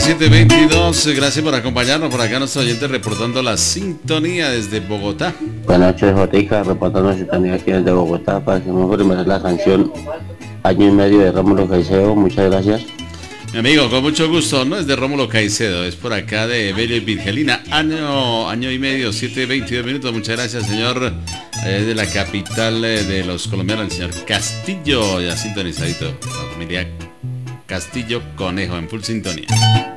7:22. Gracias por acompañarnos. Por acá nuestro oyente reportando la sintonía desde Bogotá. Buenas noches, Jotica, reportando la sintonía aquí desde Bogotá para que me primero la canción Año y Medio de Rómulo Caicedo. Muchas gracias. Mi amigo, con mucho gusto. No es de Rómulo Caicedo, es por acá de Bello y Virgelina. Año y medio, 7:22 minutos. Muchas gracias, señor. De la capital de los colombianos, el señor Castillo, ya sintonizadito. La familia Castillo Conejo en full sintonía.